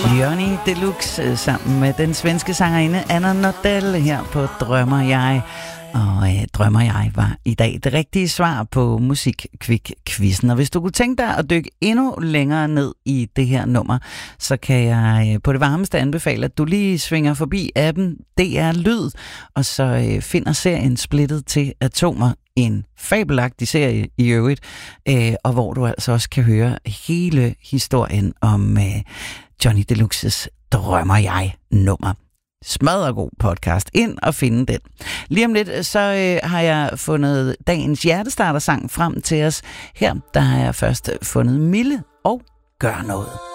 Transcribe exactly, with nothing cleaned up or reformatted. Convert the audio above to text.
Johnny Deluxe sammen med den svenske sangerinde Anna Nordell her på Drømmer Jeg. Og øh, Drømmer Jeg var i dag det rigtige svar på Musikkvik-quizzen. Og hvis du kunne tænke dig at dykke endnu længere ned i det her nummer, så kan jeg øh, på det varmeste anbefale, at du lige svinger forbi appen D R Lyd, og så øh, finder serien Splittet til Atomer. En fabelagtig serie i øvrigt, øh, og hvor du altså også kan høre hele historien om øh, Johnny Deluxes Drømmer Jeg-nummer. Smadret god podcast. Ind og finde den. Lige om lidt, så øh, har jeg fundet dagens hjertestarter-sang frem til os. Her, der har jeg først fundet Mille og Gør Noget.